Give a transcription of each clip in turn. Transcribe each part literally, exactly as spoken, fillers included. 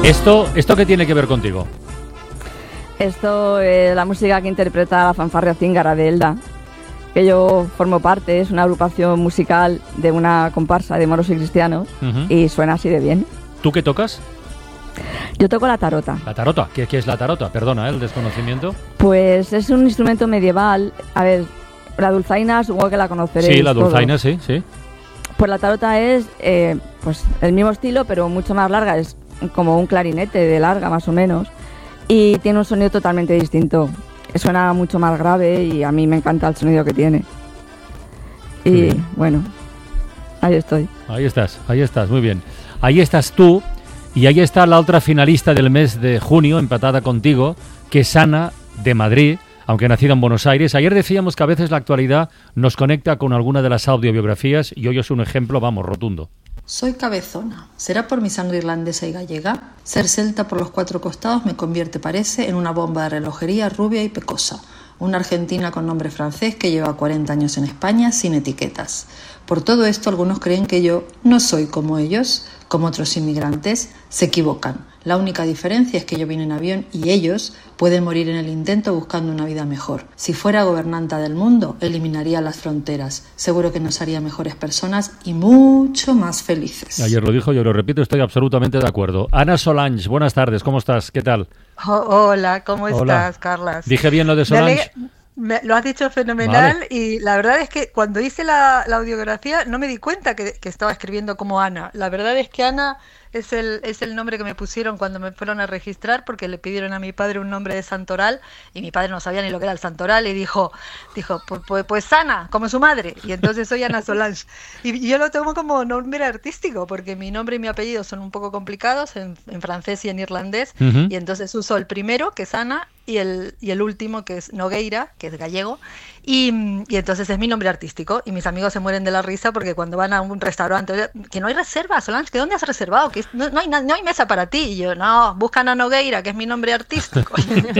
¿Esto, ¿Esto qué tiene que ver contigo? Esto es la música que interpreta la fanfarria Cíngara de Elda, que yo formo parte. Es una agrupación musical de una comparsa de moros y cristianos. Uh-huh. Y suena así de bien. ¿Tú qué tocas? Yo toco la tarota. ¿La tarota? ¿Qué, qué es la tarota? Perdona, ¿eh? El desconocimiento. Pues es un instrumento medieval. A ver, la dulzaina supongo que la conoceréis. Sí, la dulzaina, sí, sí. Pues la tarota es eh, pues el mismo estilo, pero mucho más larga. Es como un clarinete de larga, más o menos. Y tiene un sonido totalmente distinto. Suena mucho más grave y a mí me encanta el sonido que tiene. Y bien. Bueno, ahí estoy. Ahí estás, ahí estás, muy bien. Ahí estás tú y ahí está la otra finalista del mes de junio, empatada contigo, que es Ana, de Madrid, aunque nacida en Buenos Aires. Ayer decíamos que a veces la actualidad nos conecta con alguna de las audiobiografías y hoy es un ejemplo, vamos, rotundo. Soy cabezona. ¿Será por mi sangre irlandesa y gallega? Ser celta por los cuatro costados me convierte, parece, en una bomba de relojería rubia y pecosa. Una argentina con nombre francés que lleva cuarenta años en España sin etiquetas. Por todo esto, algunos creen que yo no soy como ellos, como otros inmigrantes. Se equivocan. La única diferencia es que yo vine en avión y ellos pueden morir en el intento buscando una vida mejor. Si fuera gobernanta del mundo, eliminaría las fronteras. Seguro que nos haría mejores personas y mucho más felices. Ayer lo dijo, yo lo repito, estoy absolutamente de acuerdo. Ana Solange, buenas tardes, ¿cómo estás? ¿Qué tal? Oh, hola, ¿cómo Hola. estás, Carlas? ¿Dije bien lo de Solange? Me, lo has dicho fenomenal. Vale. Y la verdad es que cuando hice la, la audiografía no me di cuenta que, que estaba escribiendo como Ana. La verdad es que Ana es el, es el nombre que me pusieron cuando me fueron a registrar, porque le pidieron a mi padre un nombre de santoral y mi padre no sabía ni lo que era el santoral y dijo, dijo pues, pues, pues Ana, como su madre, y entonces soy Ana Solange. Y yo lo tomo como nombre artístico porque mi nombre y mi apellido son un poco complicados en, en francés y en irlandés. Uh-huh. Y entonces uso el primero, que es Ana, y el, y el último, que es Nogueira, que es gallego, y, y entonces es mi nombre artístico. Y mis amigos se mueren de la risa porque cuando van a un restaurante, que no hay reserva, Solange, ¿que dónde has reservado? Que no, no, hay, no hay mesa para ti. Y yo, no, buscan a Nogueira, que es mi nombre artístico.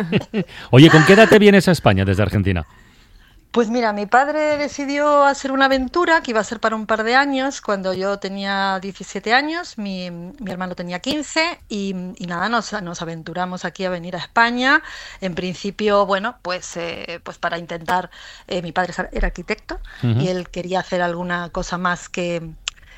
Oye, ¿con qué edad te vienes a España desde Argentina? Pues mira, mi padre decidió hacer una aventura que iba a ser para un par de años. Cuando yo tenía diecisiete años, mi, mi hermano tenía quince y, y nada, nos, nos aventuramos aquí a venir a España. En principio, bueno, pues, eh, pues para intentar, eh, mi padre era arquitecto. Uh-huh. Y él quería hacer alguna cosa más que...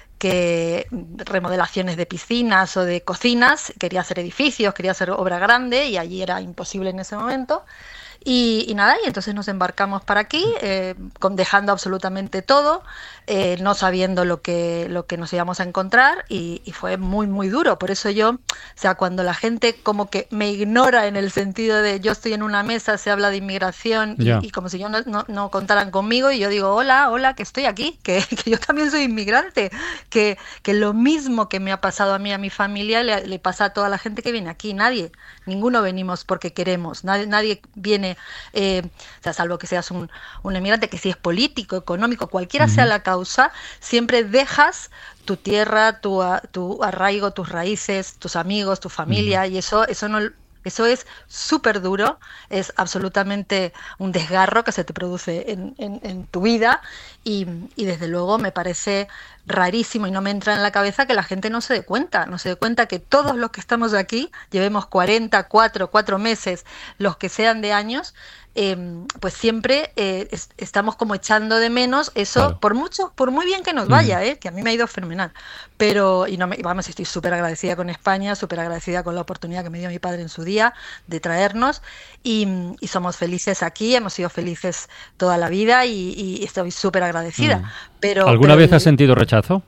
que remodelaciones de piscinas o de cocinas, quería hacer edificios, quería hacer obra grande y allí era imposible en ese momento. Y, y nada, y entonces nos embarcamos para aquí, eh, con, dejando absolutamente todo, eh, no sabiendo lo que, lo que nos íbamos a encontrar y, y fue muy, muy duro. Por eso yo, o sea, cuando la gente como que me ignora en el sentido de yo estoy en una mesa, se habla de inmigración y, yeah. y como si yo no, no, no contaran conmigo y yo digo, hola, hola, que estoy aquí, que, que yo también soy inmigrante, que, que lo mismo que me ha pasado a mí, a mi familia, le, le pasa a toda la gente que viene aquí. Nadie, ninguno venimos porque queremos, nadie, nadie viene... Eh, o sea, salvo que seas un, un emigrante que si es político, económico, cualquiera uh-huh. sea la causa, siempre dejas tu tierra, tu, tu arraigo, tus raíces, tus amigos, tu familia, uh-huh. y eso, eso no... Eso es súper duro, es absolutamente un desgarro que se te produce en, en, en tu vida y, y desde luego me parece rarísimo y no me entra en la cabeza que la gente no se dé cuenta, no se dé cuenta que todos los que estamos aquí, llevemos cuarenta, cuatro, cuatro meses, los que sean de años, eh, pues siempre eh, es, estamos como echando de menos eso, claro. por mucho, por muy bien que nos vaya, eh, que a mí me ha ido fenomenal, pero y no me, vamos, estoy súper agradecida con España, súper agradecida con la oportunidad que me dio mi padre en su día de traernos y, y somos felices aquí, hemos sido felices toda la vida y, y estoy súper agradecida. Mm. Pero, ¿Alguna pero, vez has sentido rechazo?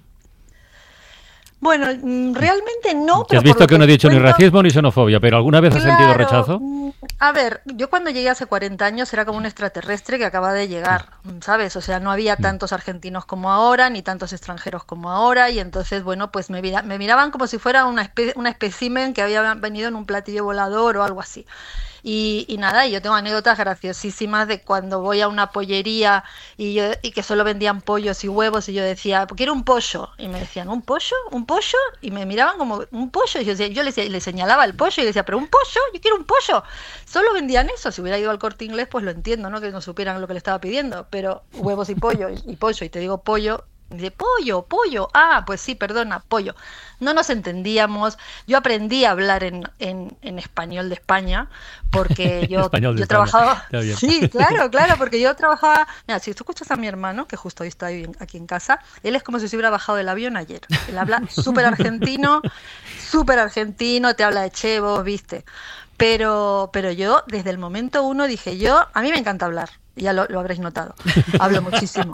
Bueno, realmente no. Que has visto que no he dicho cuento, ni racismo ni xenofobia, pero ¿alguna vez claro, has sentido rechazo? A ver, yo cuando llegué hace cuarenta años era como un extraterrestre que acaba de llegar, ¿sabes? O sea, no había tantos argentinos como ahora, ni tantos extranjeros como ahora, y entonces, bueno, pues me, me miraban como si fuera una, espe una espécimen que había venido en un platillo volador o algo así. Y, y nada, yo tengo anécdotas graciosísimas de cuando voy a una pollería y, yo, y que solo vendían pollos y huevos y yo decía, quiero un pollo. Y me decían, ¿un pollo? ¿Un pollo? Y me miraban como, ¿un pollo? Y yo, decía, yo les, les señalaba el pollo y les decía, ¿pero un pollo? Yo quiero un pollo. Solo vendían eso. Si hubiera ido al Corte Inglés, pues lo entiendo, ¿no? Que no supieran lo que le estaba pidiendo. Pero huevos y pollo y, y pollo, y te digo pollo, Dice, pollo, pollo. Ah, pues sí, perdona, pollo. No nos entendíamos. Yo aprendí a hablar en, en, en español de España porque yo, español de yo España. trabajaba... Sí, claro, claro, porque yo trabajaba... Mira, si tú escuchas a mi hermano, que justo hoy está aquí en casa, él es como si se hubiera bajado del avión ayer. Él habla súper argentino, súper argentino, te habla de chevos, ¿viste? Pero, pero yo, desde el momento uno, dije yo, a mí me encanta hablar, ya lo, lo habréis notado, hablo muchísimo.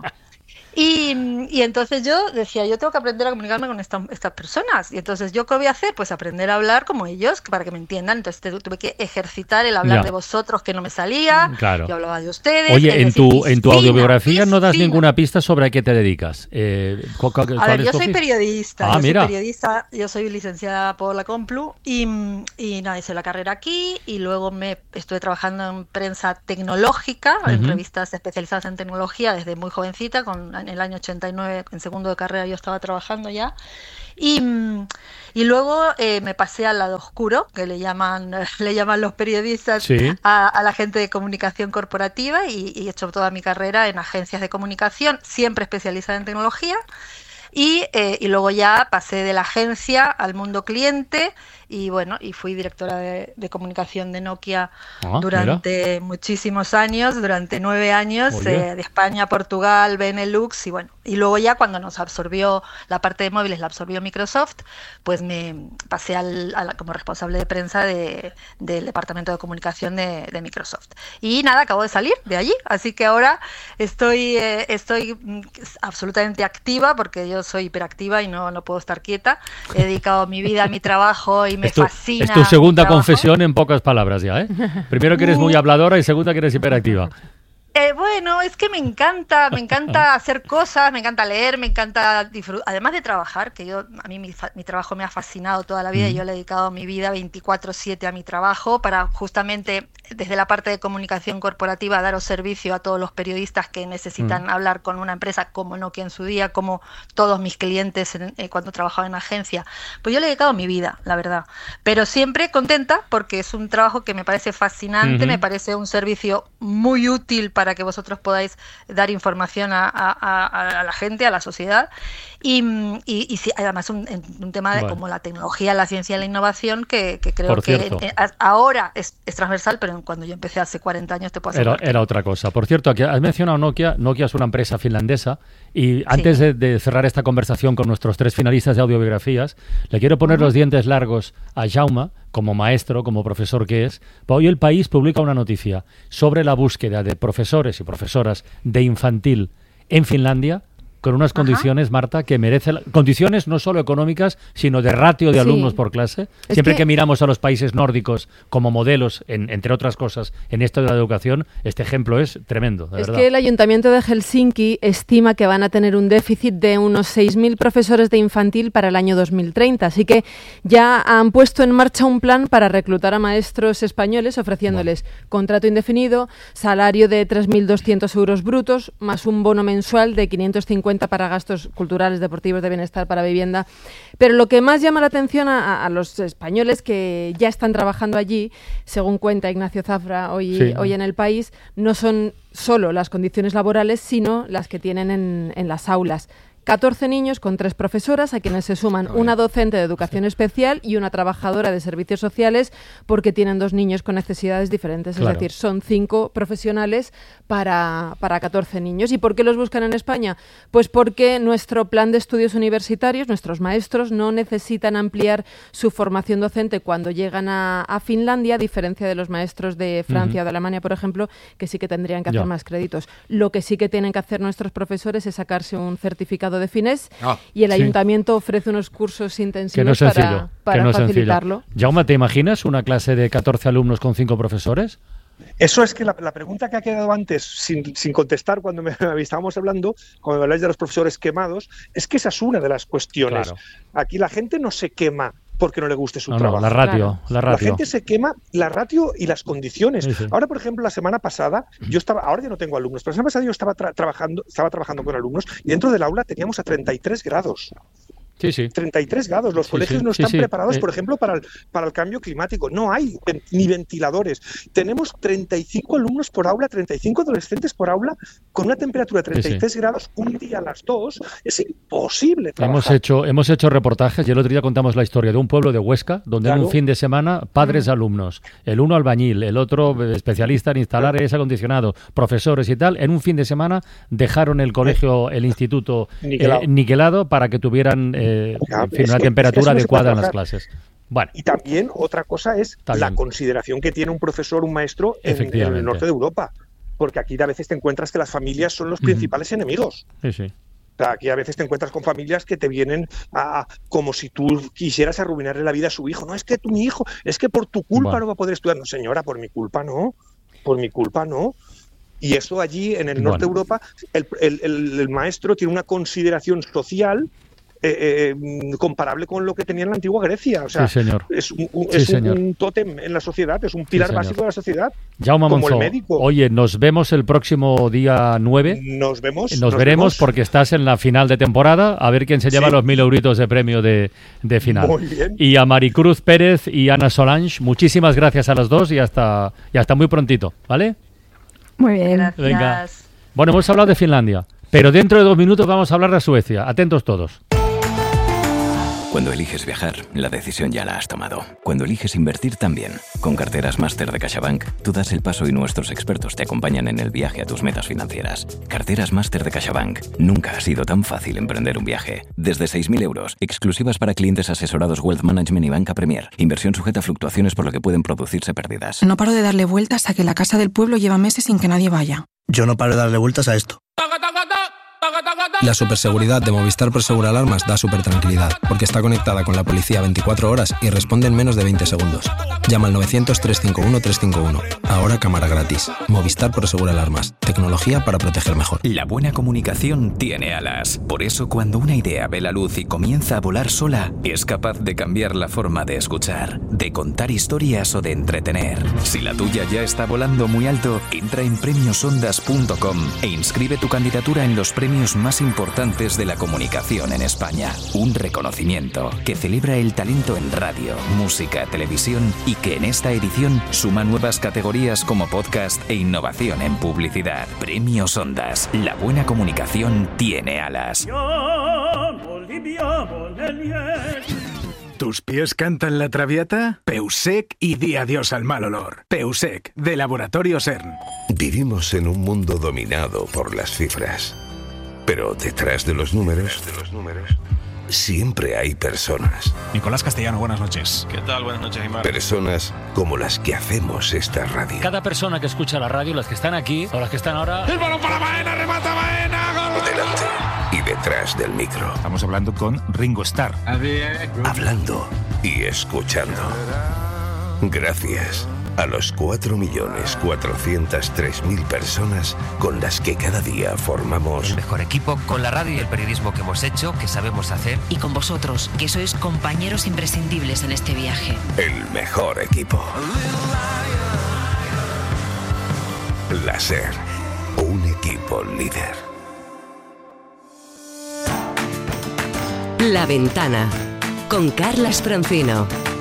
Y, y entonces yo decía, yo tengo que aprender a comunicarme con esta, estas personas. Y entonces, ¿yo qué voy a hacer? Pues aprender a hablar como ellos, para que me entiendan. Entonces tuve que ejercitar el hablar ya. de vosotros, que no me salía. Claro. Yo hablaba de ustedes. Oye, en decir, tu, piscina, en tu autobiografía piscina. no das ninguna pista sobre a qué te dedicas. Eh, a ver, yo soy periodista. Ah, yo mira. soy periodista, yo soy licenciada por la Complu y, y nada, hice la carrera aquí y luego me estuve trabajando en prensa tecnológica, uh-huh. en revistas especializadas en tecnología desde muy jovencita, con, en el año ochenta y nueve. En segundo de carrera yo estaba trabajando ya y, y luego eh, me pasé al lado oscuro, que le llaman le llaman los periodistas sí. a, a la gente de comunicación corporativa y, y he hecho toda mi carrera en agencias de comunicación, siempre especializada en tecnología. Y, eh, y luego ya pasé de la agencia al mundo cliente y bueno, y fui directora de, de comunicación de Nokia ah, durante mira. muchísimos años, durante nueve años, eh, de España a Portugal, Benelux y bueno, y luego ya cuando nos absorbió la parte de móviles, la absorbió Microsoft, pues me pasé al, a la, como responsable de prensa de, del departamento de comunicación de, de Microsoft. Y nada, acabo de salir de allí, así que ahora estoy, eh, estoy absolutamente activa porque yo soy hiperactiva y no, no puedo estar quieta. He dedicado mi vida a mi trabajo y me es tu, fascina. Es tu segunda confesión en pocas palabras ya, ¿eh? Primero que eres muy habladora y segunda que eres hiperactiva. Eh, bueno, es que me encanta, me encanta hacer cosas, me encanta leer, me encanta disfrutar, además de trabajar, que yo a mí mi, mi trabajo me ha fascinado toda la vida mm. y yo le he dedicado mi vida veinticuatro siete a mi trabajo para justamente desde la parte de comunicación corporativa daros servicio a todos los periodistas que necesitan mm. hablar con una empresa como Nokia en su día, como todos mis clientes en, eh, cuando trabajaba en agencia. Pues yo le he dedicado mi vida, la verdad, pero siempre contenta porque es un trabajo que me parece fascinante, mm-hmm. me parece un servicio muy útil para que vosotros podáis dar información a, a, a, a la gente, a la sociedad y, y, y sí, además un, un tema de, bueno. como la tecnología, la ciencia y la innovación que, que creo que en, en, ahora es, es transversal, pero cuando yo empecé hace cuarenta años te puedo asegurar. Era, era otra cosa. Por cierto, aquí has mencionado Nokia. Nokia es una empresa finlandesa y antes sí. de, de cerrar esta conversación con nuestros tres finalistas de audiobiografías, le quiero poner uh-huh. los dientes largos a Jaume, como maestro, como profesor que es. Hoy El País publica una noticia sobre la búsqueda de profesores y profesoras de infantil en Finlandia con unas Ajá. condiciones, Marta, que merece... La, condiciones no solo económicas, sino de ratio de sí. alumnos por clase. Es Siempre que... que miramos a los países nórdicos como modelos, en, entre otras cosas, en esto de la educación, este ejemplo es tremendo, de Es verdad. que el Ayuntamiento de Helsinki estima que van a tener un déficit de unos seis mil profesores de infantil para el año dos mil treinta. Así que ya han puesto en marcha un plan para reclutar a maestros españoles, ofreciéndoles bueno. contrato indefinido, salario de tres mil doscientos euros brutos, más un bono mensual de quinientos cincuenta para gastos culturales, deportivos, de bienestar, para vivienda. Pero lo que más llama la atención a, a los españoles que ya están trabajando allí, según cuenta Ignacio Zafra hoy, sí. hoy en El País, no son solo las condiciones laborales, sino las que tienen en, en las aulas. catorce niños con tres profesoras, a quienes se suman una docente de educación especial y una trabajadora de servicios sociales, porque tienen dos niños con necesidades diferentes. Claro. Es decir, son cinco profesionales para, para catorce niños. ¿Y por qué los buscan en España? Pues porque nuestro plan de estudios universitarios, nuestros maestros, no necesitan ampliar su formación docente cuando llegan a, a Finlandia, a diferencia de los maestros de Francia uh-huh. o de Alemania, por ejemplo, que sí que tendrían que hacer ya. más créditos. Lo que sí que tienen que hacer nuestros profesores es sacarse un certificado de Fines ah, y el sí. ayuntamiento ofrece unos cursos intensivos no para, para no facilitarlo. Jaume, ¿te imaginas una clase de catorce alumnos con cinco profesores? Eso es que la, la pregunta que ha quedado antes sin, sin contestar cuando me, me estábamos hablando, cuando me habláis de los profesores quemados, es que esa es una de las cuestiones. Claro. Aquí la gente no se quema porque no le guste su no, trabajo. No, la ratio, claro. la ratio. La gente se quema la ratio y las condiciones. Sí, sí. Ahora, por ejemplo, la semana pasada, yo estaba, ahora ya no tengo alumnos, pero la semana pasada yo estaba tra- trabajando, estaba trabajando con alumnos y dentro del aula teníamos a treinta y tres grados. Sí, sí. treinta y tres grados. Los sí, colegios sí, no están sí, sí. preparados, eh. por ejemplo, para el, para el cambio climático. No hay ven, ni ventiladores. Tenemos treinta y cinco alumnos por aula, treinta y cinco adolescentes por aula, con una temperatura de treinta y tres sí, sí. grados un día a las dos. Es imposible trabajar. Hemos hecho, hemos hecho reportajes y el otro día contamos la historia de un pueblo de Huesca, donde Claro. en un fin de semana, padres alumnos, el uno albañil, el otro especialista en instalar aire acondicionado, profesores y tal, en un fin de semana dejaron el colegio, el instituto Niquelado. eh, niquelado para que tuvieran eh, Ya, en fin, es una que- temperatura es que eso no se puede adecuada en las trabajar. clases. Bueno, Y también otra cosa es Está la bien. consideración que tiene un profesor, un maestro en, en Efectivamente. el norte de Europa. Porque aquí a veces te encuentras que las familias son los Ujú. principales enemigos. sí, sí. O sea, aquí a veces te encuentras con familias que te vienen a, a- como si tú quisieras arruinarle la vida a su hijo. No, es que tu mi hijo, es que por tu culpa Bueno. no va a poder estudiar. No, señora, por mi culpa no. Por mi culpa no. Y eso allí, en el norte Bueno. de Europa, el, el- el- el maestro tiene una consideración social eh, eh, comparable con lo que tenía en la antigua Grecia. O sea, Sí, señor. es un, un- Sí, es un- señor. un tótem en la sociedad, es un pilar señor. básico de la sociedad. Jaume como Monzó, el médico. oye, nos vemos el próximo día nueve. Nos vemos. Nos, veremos vemos. porque estás en la final de temporada, a ver quién se lleva Sí. los mil euritos de premio de, de final. Muy bien. Y a Maricruz Pérez y Ana Solange, muchísimas gracias a las dos y hasta, y hasta muy prontito, ¿vale? Muy bien. Gracias. Venga. Bueno, hemos hablado de Finlandia, pero dentro de dos minutos vamos a hablar de Suecia. Atentos todos. Cuando eliges viajar, la decisión ya la has tomado. Cuando eliges invertir también. Con Carteras Máster de CaixaBank, tú das el paso y nuestros expertos te acompañan en el viaje a tus metas financieras. Carteras Máster de CaixaBank. Nunca ha sido tan fácil emprender un viaje. Desde seis mil euros, exclusivas para clientes asesorados Wealth Management y Banca Premier. Inversión sujeta a fluctuaciones por lo que pueden producirse pérdidas. No paro de darle vueltas a que la casa del pueblo lleva meses sin que nadie vaya. Yo no paro de darle vueltas a esto. La superseguridad de Movistar Prosegura Alarmas da super tranquilidad, porque está conectada con la policía veinticuatro horas y responde en menos de veinte segundos. Llama al novecientos, trescientos cincuenta y uno, trescientos cincuenta y uno. Ahora cámara gratis. Movistar Prosegura Alarmas. Tecnología para proteger mejor. La buena comunicación tiene alas. Por eso, cuando una idea ve la luz y comienza a volar sola, es capaz de cambiar la forma de escuchar, de contar historias o de entretener. Si la tuya ya está volando muy alto, entra en premios ondas punto com e inscribe tu candidatura en los premios más importantes de la comunicación en España. Un reconocimiento que celebra el talento en radio, música, televisión y que en esta edición suma nuevas categorías como podcast e innovación en publicidad. Premios Ondas. La buena comunicación tiene alas. ¿Tus pies cantan la traviata? Peusec y di adiós al mal olor. Peusec, de Laboratorio CERN. Vivimos en un mundo dominado por las cifras. Pero detrás de los números, de los números, siempre hay personas. Nicolás Castellano, buenas noches. ¿Qué tal? Buenas noches, Imar. Personas como las que hacemos esta radio. Cada persona que escucha la radio, las que están aquí o las que están ahora... ¡El balón para Baena! ¡Remata Baena! ¡Gol! Delante y detrás del micro. Estamos hablando con Ringo Starr. Hablando y escuchando. Gracias a los cuatro millones cuatrocientos tres mil personas con las que cada día formamos el mejor equipo, con la radio y el periodismo que hemos hecho, que sabemos hacer. Y con vosotros, que sois compañeros imprescindibles en este viaje. El mejor equipo. La SER, un equipo líder. La Ventana, con Carlas Francino.